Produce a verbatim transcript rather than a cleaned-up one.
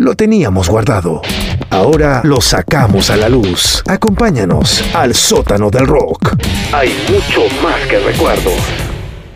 lo teníamos guardado. Ahora lo sacamos a la luz. Acompáñanos al sótano del rock. Hay mucho más que recuerdos.